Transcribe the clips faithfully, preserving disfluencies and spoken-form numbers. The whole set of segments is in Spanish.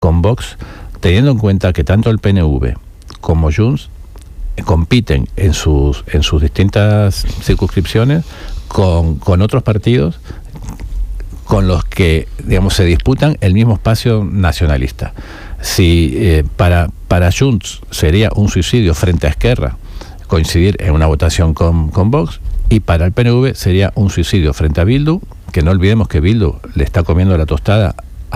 con Vox, teniendo en cuenta que tanto el P N V como Junts compiten en sus en sus distintas circunscripciones con, con otros partidos con los que, digamos, se disputan el mismo espacio nacionalista. Si eh, para, para Junts sería un suicidio frente a Esquerra coincidir en una votación con, con Vox, y para el P N V sería un suicidio frente a Bildu, que no olvidemos que Bildu le está comiendo la tostada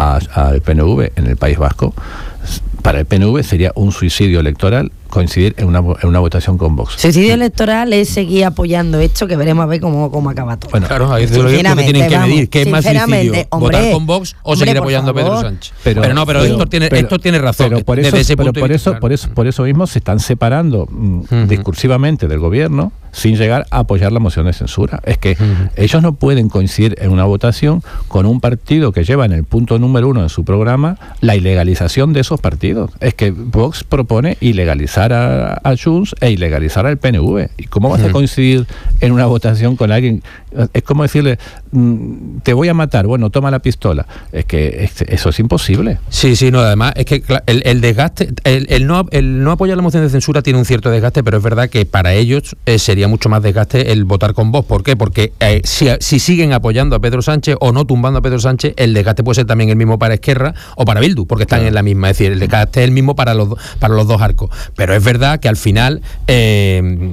al P N V en el País Vasco. Para el P N V sería un suicidio electoral coincidir en una, en una votación con Vox. Suicidio electoral es seguir apoyando esto, que veremos a ver cómo, cómo acaba todo. Bueno, claro, ahí es lo que tienen que medir, ¿qué es más suicidio? Hombre, ¿votar con Vox o hombre, seguir apoyando favor. a Pedro Sánchez? Pero, pero no, pero, pero Héctor tiene, pero, Héctor tiene razón. Pero por eso, desde ese pero punto por, de eso, vista, por, eso, por eso mismo se están separando mm, uh-huh. discursivamente del gobierno sin llegar a apoyar la moción de censura. Es que uh-huh. ellos no pueden coincidir en una votación con un partido que lleva en el punto número uno en su programa la ilegalización de esos partidos. Es que Vox propone ilegalizar a, a Junts e ilegalizar al P N V. ¿Y cómo vas uh-huh. a coincidir en una votación con alguien? Es como decirle, te voy a matar, bueno, toma la pistola. Es que eso es imposible. Sí, sí, no, además es que el, el desgaste, el, el, no, el no apoyar la moción de censura tiene un cierto desgaste, pero es verdad que para ellos eh, sería mucho más desgaste el votar con Vox. ¿Por qué? Porque eh, si, si siguen apoyando a Pedro Sánchez o no tumbando a Pedro Sánchez, el desgaste puede ser también el mismo para Esquerra o para Bildu, porque están claro. en la misma. Es decir, el desgaste es el mismo para los, para los dos arcos. Pero es verdad que al final, eh,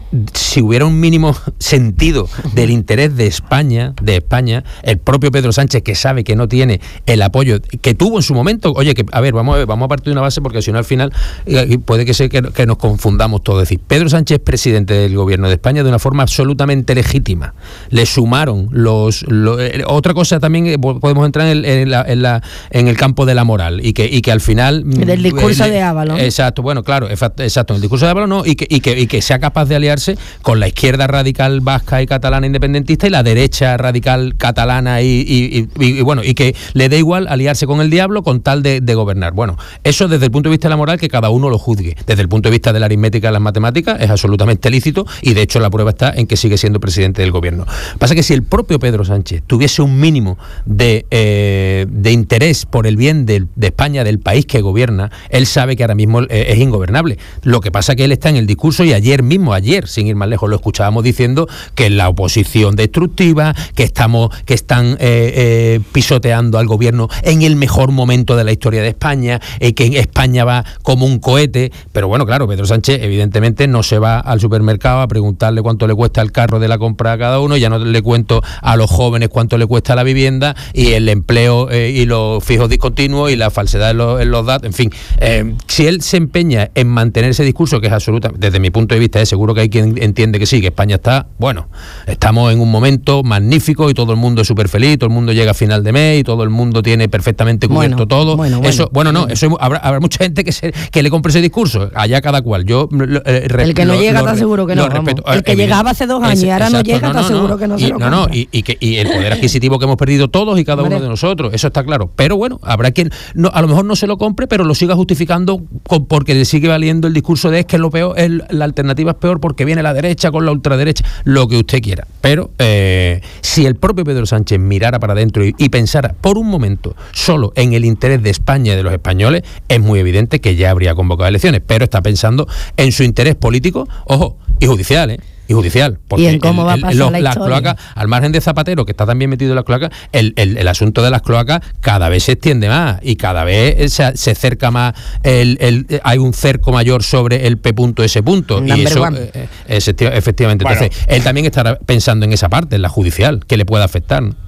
si hubiera un mínimo sentido del interés de España, de España, el propio Pedro Sánchez, que sabe que no tiene el apoyo que tuvo en su momento, oye, que a ver, vamos a ver, vamos a partir de una base, porque si no al final eh, puede que sea que, que nos confundamos todos. Es decir, Pedro Sánchez es presidente del gobierno de España de una forma absolutamente legítima. Le sumaron los, los eh, otra cosa también eh, podemos entrar en, en, la, en, la, en el campo de la moral y que, y que al final del discurso eh, de Ábalos. Exacto, bueno, claro, exacto, el discurso de Ábalos no, y que, y que, y que sea capaz de aliarse con la izquierda radical vasca y catalana independentista y la derecha radical catalana y, y, y, y, y bueno, y que le dé igual aliarse con el diablo con tal de, de gobernar. Bueno, eso desde el punto de vista de la moral que cada uno lo juzgue. Desde el punto de vista de la aritmética y las matemáticas es absolutamente lícito y de hecho la prueba está en que sigue siendo presidente del gobierno. Pasa que si el propio Pedro Sánchez tuviese un mínimo de, eh, de interés por el bien de, de España, del país que gobierna, él sabe que ahora mismo eh, es ingobernable. Lo que pasa que él está en el discurso y ayer mismo, ayer, sin ir más lejos, lo escuchábamos diciendo que la oposición destructiva, que estamos, que están eh, eh, pisoteando al gobierno en el mejor momento de la historia de España, eh, que España va como un cohete, pero bueno, claro, Pedro Sánchez evidentemente no se va al supermercado a preguntarle cuánto le cuesta el carro de la compra a cada uno, ya no le cuento a los jóvenes cuánto le cuesta la vivienda y el empleo eh, y los fijos discontinuos y la falsedad en los, en los datos, en fin, eh, si él se empeña en mantener ese discurso que es absolutamente, desde mi punto de vista, es seguro que hay quien entiende que sí, que España está, bueno, estamos en un momento magnífico y todo el mundo es súper feliz, todo el mundo llega a final de mes y todo el mundo tiene perfectamente cubierto bueno, todo. Bueno, bueno, eso, bueno, no, bueno. eso habrá, habrá mucha gente que se, que le compre ese discurso, allá cada cual. Yo eh, el que no lo, llega está seguro que no. Respeto, el que evidente. llegaba hace dos años y ahora exacto, no llega, no, no, está seguro no, que no y, se lo compra. No, no, y, y, que, y el poder adquisitivo que hemos perdido todos y cada Hombre. uno de nosotros, eso está claro. Pero bueno, habrá quien no, a lo mejor no se lo compre, pero lo siga justificando con, porque le sigue valiendo el discurso de es que lo peor, es, la alternativa es peor porque viene la derecha con la ultraderecha, lo que usted quiera. Pero eh, si el propio Pedro Sánchez mirara para adentro y, y pensara por un momento solo en el interés de España y de los españoles, es muy evidente que ya habría convocado elecciones, pero está pensando en su interés político, ojo, y judicial, ¿eh? y judicial, porque ¿Y en cómo el, va a pasar los, la las cloacas, al margen de Zapatero, que está también metido en las cloacas, el, el, el asunto de las cloacas cada vez se extiende más y cada vez se, se cerca más, el, el, hay un cerco mayor sobre el P punto S punto, y eso eh, es, efectivamente, bueno. Entonces él también estará pensando en esa parte, en la judicial, que le pueda afectar, ¿no?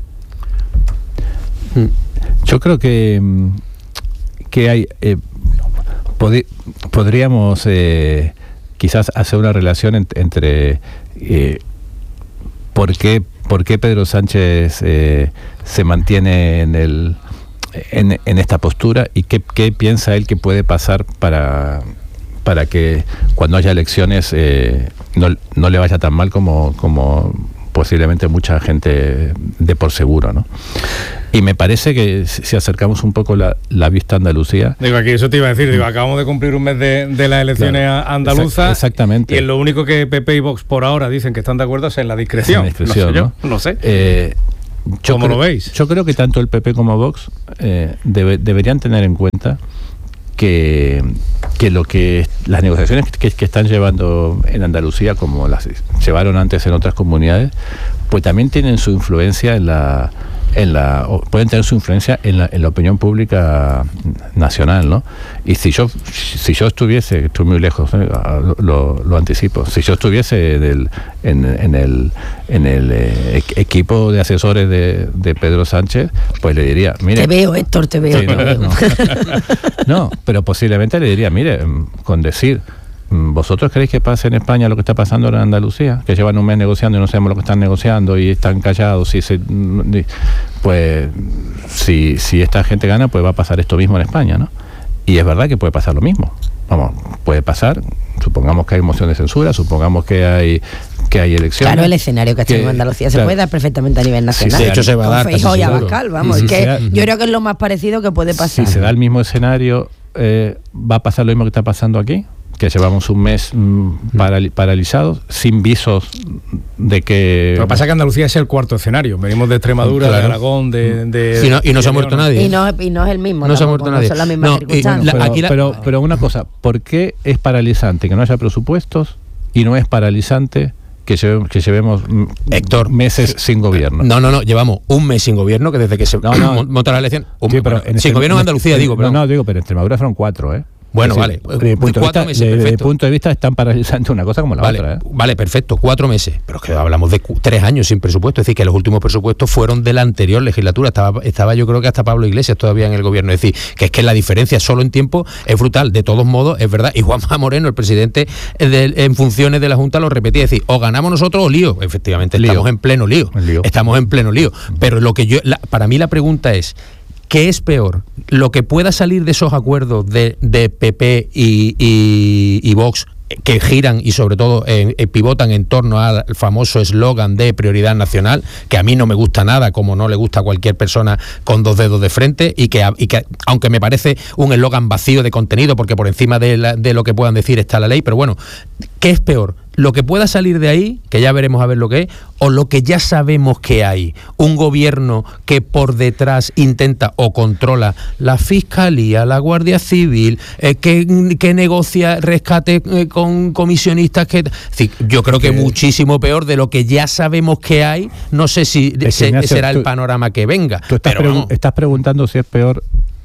Yo creo que que hay eh, pod- podríamos eh, quizás hacer una relación ent- entre eh, por qué por qué Pedro Sánchez eh, se mantiene en el en, en esta postura y qué, qué piensa él que puede pasar para para que cuando haya elecciones eh, no, no le vaya tan mal como como posiblemente mucha gente dé por seguro, ¿no? Y me parece que si acercamos un poco la, la vista a Andalucía... Digo, aquí eso te iba a decir, digo, acabamos de cumplir un mes de, de las elecciones claro, andaluzas. Exactamente. Y en lo único que P P y Vox por ahora dicen que están de acuerdo es en la discreción. En la discreción, no sé yo, ¿no? no sé. Eh, yo ¿Cómo creo, lo veis? Yo creo que tanto el P P como Vox eh, debe, deberían tener en cuenta que, que lo que las negociaciones que, que están llevando en Andalucía, como las llevaron antes en otras comunidades, pues también tienen su influencia en la en la pueden tener su influencia en la, en la opinión pública nacional, ¿no? Y si yo si yo estuviese, estoy muy lejos, ¿eh? lo, lo anticipo, si yo estuviese del, en, en el en el eh, equipo de asesores de, de Pedro Sánchez, pues le diría, mire, te veo, Héctor, te veo, sí, no, no, no, pero posiblemente le diría, mire, con decir, ¿vosotros queréis que pase en España lo que está pasando en Andalucía? Que llevan un mes negociando y no sabemos lo que están negociando y están callados. Y se, pues si, si esta gente gana, pues va a pasar esto mismo en España, ¿no? Y es verdad que puede pasar lo mismo. Vamos, puede pasar, supongamos que hay moción de censura, supongamos que hay que hay elecciones. Claro, el escenario que ha tenido en Andalucía se claro, puede dar perfectamente a nivel nacional. Sí, de hecho se va a dar. Feijóo y Abascal, vamos, sí, es que da, yo creo que es lo más parecido que puede pasar. Si se da el mismo escenario, eh, ¿va a pasar lo mismo que está pasando aquí? Que llevamos un mes mmm, paral- paralizados, sin visos de que... Lo que pasa es que Andalucía es el cuarto escenario. Venimos de Extremadura, claro, de Aragón, de... de y, no, y no se ha muerto nadie. Y no, y no es el mismo. No se ha muerto nadie. No son las mismas no, circunstancias. La, pero, la... pero, pero una cosa, ¿por qué es paralizante que no haya presupuestos y no es paralizante que llevemos, que llevemos Héctor, meses sin gobierno? No, no, no, llevamos un mes sin gobierno, que desde que se no, no, monta la elección... Un, sí, pero bueno, sin este, gobierno en Andalucía, en, digo. No, no, digo, pero en Extremadura fueron cuatro, ¿eh? Bueno, es decir, vale. Desde el punto, de vista, meses, de, de punto de vista están paralizando una cosa como la vale, otra. ¿eh? Vale, perfecto, cuatro meses. Pero es que hablamos de cu- tres años sin presupuesto. Es decir, que los últimos presupuestos fueron de la anterior legislatura. Estaba, estaba yo creo que hasta Pablo Iglesias todavía en el gobierno. Es decir, que es que la diferencia solo en tiempo es brutal. De todos modos, es verdad. Y Juanma Moreno, el presidente de, en funciones de la Junta, lo repetía. Es decir, o ganamos nosotros o lío. Efectivamente, lío. Estamos en pleno lío. lío. Estamos en pleno lío. Pero lo que yo, la, para mí la pregunta es... ¿Qué es peor? ¿Lo que pueda salir de esos acuerdos de, de P P y, y, y Vox, que giran y sobre todo eh, eh, pivotan en torno al famoso eslogan de prioridad nacional, que a mí no me gusta nada, como no le gusta a cualquier persona con dos dedos de frente, y que, y que aunque me parece un eslogan vacío de contenido, porque por encima de, la, de lo que puedan decir está la ley, pero bueno, ¿qué es peor? Lo que pueda salir de ahí, que ya veremos a ver lo que es, o lo que ya sabemos que hay, un gobierno que por detrás intenta o controla la Fiscalía, la Guardia Civil, eh, que, que negocia rescate eh, con comisionistas, que sí, yo creo que, que muchísimo peor de lo que ya sabemos que hay. No sé si es se, hace, será tú, el panorama que venga. Tú estás, pero pregu- estás preguntando si es peor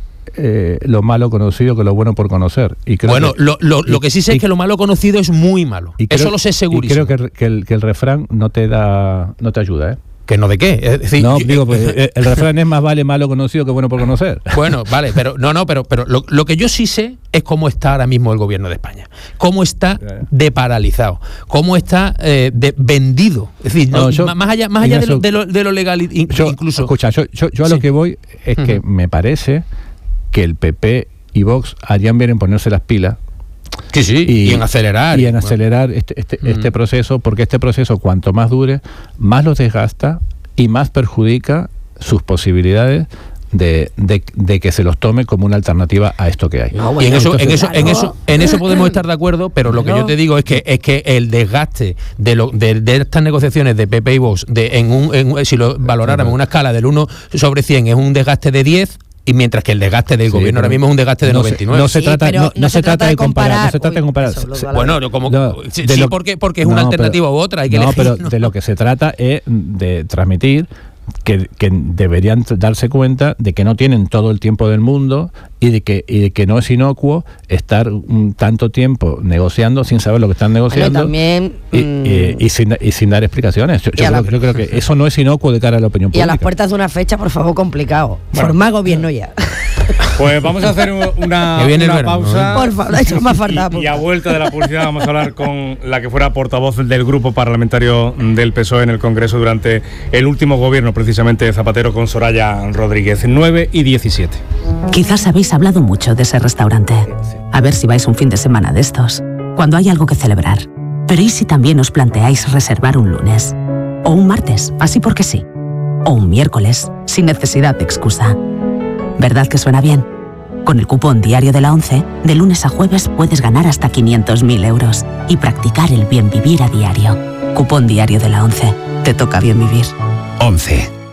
Eh, lo malo conocido que lo bueno por conocer. Y creo bueno, que, lo, lo, y, lo que sí sé y, es que lo malo conocido es muy malo. Y creo, eso lo sé segurísimo. Y creo que, que, el, que el refrán no te da, no te ayuda, ¿eh? ¿Que no de qué? Es decir, no, yo, digo, pues, el refrán es más vale malo conocido que bueno por conocer. Bueno, vale, pero no, no, pero, pero lo, lo que yo sí sé es cómo está ahora mismo el gobierno de España. Cómo está de paralizado. Cómo está eh, de vendido. Es decir, no, no, yo, más allá, más allá de, lo, de, lo, de lo legal in, yo, incluso. Escucha, yo, yo, yo a sí. lo que voy es uh-huh. que me parece que el P P y Vox harían bien en ponerse las pilas. Sí, sí, y, y en acelerar. Y en bueno. acelerar este, este, mm. este proceso, porque este proceso, cuanto más dure, más los desgasta y más perjudica sus posibilidades de, de, de que se los tome como una alternativa a esto que hay. No, bueno, y en eso, entonces, en eso, claro. en eso, en eso podemos estar de acuerdo, pero lo que no. yo te digo es que es que el desgaste de lo, de, de estas negociaciones de P P y Vox, de en un, en, si lo valoráramos en una escala del uno sobre cien, es un desgaste de diez. Y mientras que el desgaste del sí, gobierno ahora mismo es un desgaste de no noventa y nueve. No se, sí, trata, no, no no se, se trata, trata de comparar, no se trata de comparar. Uy, bueno, como no, sí, sí lo, porque, porque es una no, alternativa pero, u otra. Hay que no, elegir, pero ¿no? de lo que se trata es de transmitir que, que deberían darse cuenta de que no tienen todo el tiempo del mundo y de que, y de que no es inocuo estar un tanto tiempo negociando sin saber lo que están negociando. Bueno, también, y, mm, y, y, sin, y sin dar explicaciones. Yo, yo, creo, la, yo creo que eso no es inocuo de cara a la opinión pública. Y a las puertas de una fecha, por favor, complicado. Bueno, formar gobierno ya. Pues vamos a hacer una, una verano, pausa. ¿no? Por favor, hecho más falta. Y, y a vuelta de la publicidad vamos a hablar con la que fuera portavoz del grupo parlamentario del P S O E en el Congreso durante el último gobierno, precisamente de Zapatero, con Soraya Rodríguez. nueve y diecisiete. Quizás habéis hablado mucho de ese restaurante. A ver si vais un fin de semana de estos, cuando hay algo que celebrar. Pero ¿y si también os planteáis reservar un lunes? O un martes, así porque sí. O un miércoles, sin necesidad de excusa. ¿Verdad que suena bien? Con el cupón diario de la ONCE, de lunes a jueves puedes ganar hasta quinientos mil euros y practicar el bien vivir a diario. Cupón diario de la ONCE. Te toca bien vivir. ONCE.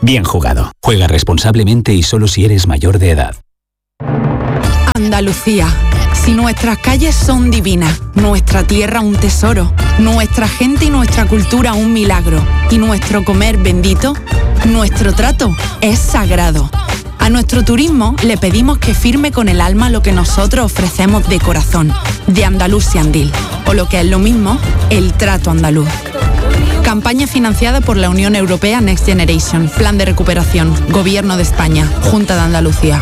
Bien jugado. Juega responsablemente y solo si eres mayor de edad. Andalucía. Si nuestras calles son divinas, nuestra tierra un tesoro, nuestra gente y nuestra cultura un milagro, y nuestro comer bendito, nuestro trato es sagrado. A nuestro turismo le pedimos que firme con el alma lo que nosotros ofrecemos de corazón, de Andalucía Andil, o lo que es lo mismo, el trato andaluz. Campaña financiada por la Unión Europea Next Generation, Plan de Recuperación, Gobierno de España, Junta de Andalucía.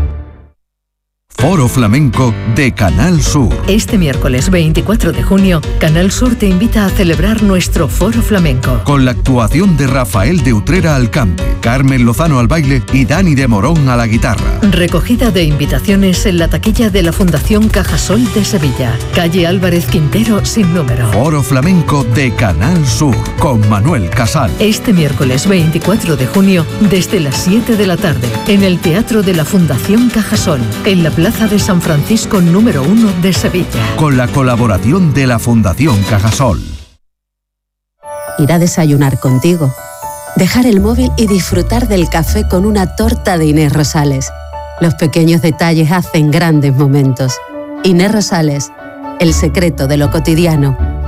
Foro Flamenco de Canal Sur. Este miércoles veinticuatro de junio, Canal Sur te invita a celebrar nuestro Foro Flamenco. Con la actuación de Rafael de Utrera al cante, Carmen Lozano al baile y Dani de Morón a la guitarra. Recogida de invitaciones en la taquilla de la Fundación Cajasol de Sevilla. Calle Álvarez Quintero sin número. Foro Flamenco de Canal Sur con Manuel Casal. Este miércoles veinticuatro de junio, desde las siete de la tarde, en el Teatro de la Fundación Cajasol, en la Plaza de San Francisco número uno de Sevilla. Con la colaboración de la Fundación Cajasol. Ir a desayunar contigo, dejar el móvil y disfrutar del café con una torta de Inés Rosales. Los pequeños detalles hacen grandes momentos. Inés Rosales, el secreto de lo cotidiano.